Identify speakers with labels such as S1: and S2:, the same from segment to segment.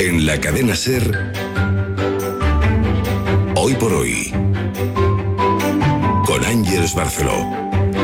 S1: En la cadena SER, Hoy por Hoy, con Ángeles Barceló.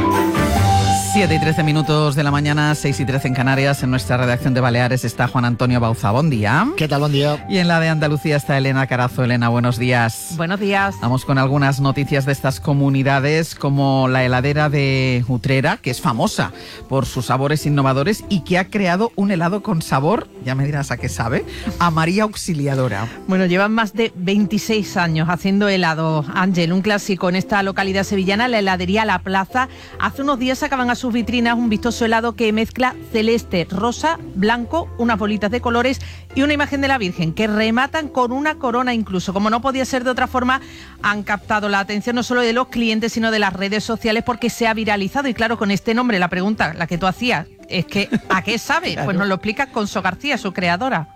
S2: 7:13 de la mañana, 6:13 en Canarias. En nuestra redacción de Baleares está Juan Antonio Bauza. Buen día.
S3: ¿Qué tal? Buen día.
S2: Y en la de Andalucía está Elena Carazo. Elena, buenos días.
S4: Buenos días.
S2: Vamos con algunas noticias de estas comunidades, como la heladera de Utrera, que es famosa por sus sabores innovadores y que ha creado un helado con sabor, ya me dirás a qué sabe, a María Auxiliadora.
S4: Bueno, llevan más de 26 años haciendo helado, Ángel, un clásico en esta localidad sevillana, la heladería La Plaza. Hace unos días sacaban a sus vitrinas un vistoso helado que mezcla celeste, rosa, blanco, unas bolitas de colores y una imagen de la Virgen que rematan con una corona incluso. Como no podía ser de otra forma, han captado la atención no solo de los clientes sino de las redes sociales porque se ha viralizado. Y claro, con este nombre, la pregunta, la que tú hacías, es que ¿a qué sabe? Claro. Pues nos lo explica Conso García, su creadora.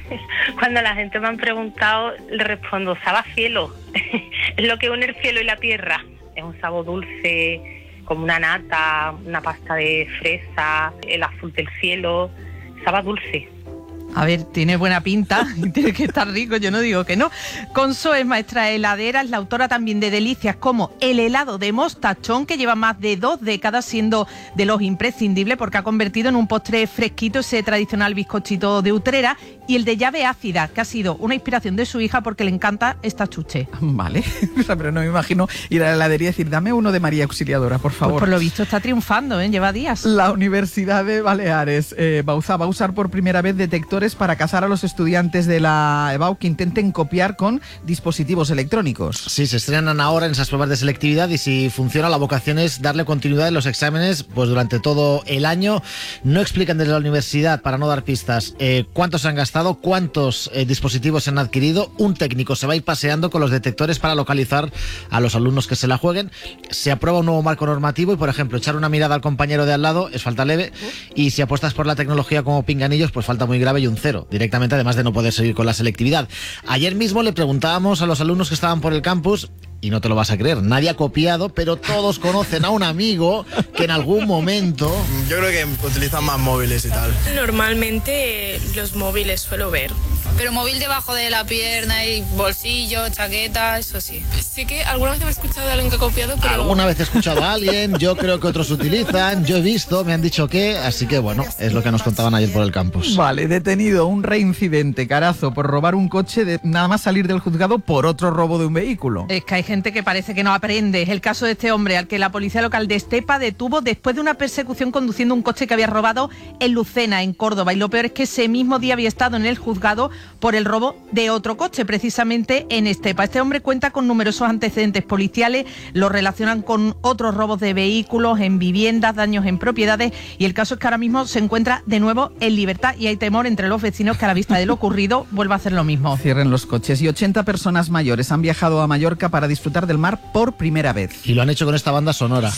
S5: Cuando la gente me han preguntado, le respondo, sabe a cielo. Es lo que une el cielo y la tierra. Es un sabor dulce, como una nata, una pasta de fresa, el azul del cielo, sabe dulce.
S4: A ver, tiene buena pinta y tiene que estar rico, yo no digo que no. Conso es maestra heladera, es la autora también de delicias como el helado de mostachón, que lleva más de 2 décadas siendo de los imprescindibles porque ha convertido en un postre fresquito ese tradicional bizcochito de Utrera, y el de llave ácida, que ha sido una inspiración de su hija porque le encanta esta chuche.
S2: Vale, pero no me imagino ir a la heladería y decir, dame uno de María Auxiliadora, por favor.
S4: Pues por lo visto está triunfando, lleva días.
S2: La Universidad de Baleares, Bauza, va a usar por primera vez detectores para cazar a los estudiantes de la EBAU que intenten copiar con dispositivos electrónicos.
S3: Sí, se estrenan ahora en esas pruebas de selectividad y si funciona, la vocación es darle continuidad en los exámenes pues durante todo el año. No explican desde la universidad, para no dar pistas, cuántos se han gastado, cuántos dispositivos se han adquirido. Un técnico se va a ir paseando con los detectores para localizar a los alumnos que se la jueguen. Se aprueba un nuevo marco normativo y, por ejemplo, echar una mirada al compañero de al lado es falta leve, y si apuestas por la tecnología como pinganillos, pues falta muy grave y un 0 directamente, además de no poder seguir con la selectividad. Ayer mismo le preguntábamos a los alumnos que estaban por el campus, y no te lo vas a creer, nadie ha copiado, pero todos conocen a un amigo que en algún momento...
S6: Yo creo que utilizan más móviles y tal.
S7: Normalmente los móviles suelo ver.
S8: Pero móvil debajo de la pierna y bolsillo, chaqueta, eso sí.
S7: Sí que alguna vez he escuchado de alguien que ha copiado, pero...
S3: Alguna vez he escuchado a alguien, yo creo que otros utilizan, yo he visto, me han dicho que, así que bueno, es lo que nos contaban ayer por el campus.
S2: Vale, detenido un reincidente, Carazo, por robar un coche de nada más salir del juzgado por otro robo de un vehículo.
S4: Es que hay gente que parece que no aprende. Es el caso de este hombre al que la policía local de Estepa detuvo después de una persecución conduciendo un coche que había robado en Lucena, en Córdoba. Y lo peor es que ese mismo día había estado en el juzgado por el robo de otro coche, precisamente en Estepa. Este hombre cuenta con numerosos antecedentes policiales, lo relacionan con otros robos de vehículos, en viviendas, daños en propiedades, y el caso es que ahora mismo se encuentra de nuevo en libertad y hay temor entre los vecinos que a la vista de lo ocurrido vuelva a hacer lo mismo.
S2: Cierren los coches. Y 80 personas mayores han viajado a Mallorca para disfrutar del mar por primera vez.
S3: Y lo han hecho con esta banda sonora.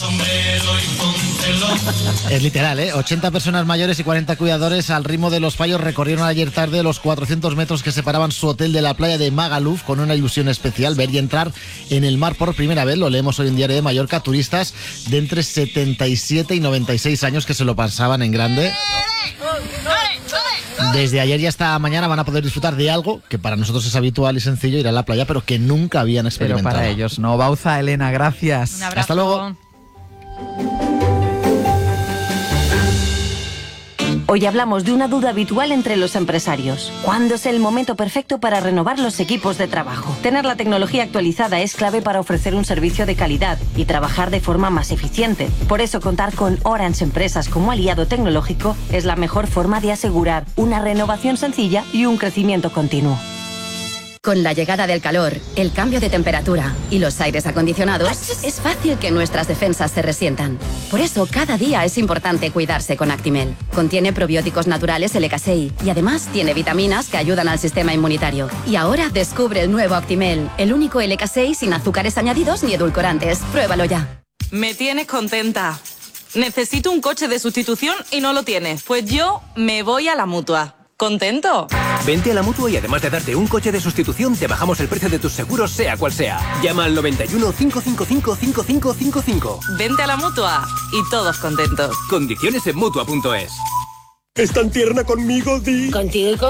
S3: Es literal, 80 personas mayores y 40 cuidadores al ritmo de los fallos recorrieron ayer tarde los 400 metros que separaban su hotel de la playa de Magaluf, con una ilusión especial, ver y entrar en el mar por primera vez. Lo leemos hoy en Diario de Mallorca. Turistas de entre 77 y 96 años que se lo pasaban en grande. Desde ayer y hasta mañana van a poder disfrutar de algo que para nosotros es habitual y sencillo, ir a la playa, pero que nunca habían experimentado.
S2: Pero para ellos no. Bauza, Elena, gracias.
S4: Un abrazo.
S3: Hasta luego.
S9: Hoy hablamos de una duda habitual entre los empresarios. ¿Cuándo es el momento perfecto para renovar los equipos de trabajo? Tener la tecnología actualizada es clave para ofrecer un servicio de calidad y trabajar de forma más eficiente. Por eso, contar con Orange Empresas como aliado tecnológico es la mejor forma de asegurar una renovación sencilla y un crecimiento continuo.
S10: Con la llegada del calor, el cambio de temperatura y los aires acondicionados, es fácil que nuestras defensas se resientan. Por eso, cada día es importante cuidarse con Actimel. Contiene probióticos naturales LK6 y además tiene vitaminas que ayudan al sistema inmunitario. Y ahora descubre el nuevo Actimel, el único LK6 sin azúcares añadidos ni edulcorantes. Pruébalo ya.
S11: Me tienes contenta. Necesito un coche de sustitución y no lo tienes. Pues yo me voy a la Mutua. ¿Contento?
S12: Vente a la Mutua y además de darte un coche de sustitución, te bajamos el precio de tus seguros, sea cual sea. Llama al 91 555 5555.
S11: Vente a la Mutua y todos contentos.
S12: Condiciones en Mutua.es. ¿Es tan tierna conmigo, Di?
S13: Contigo y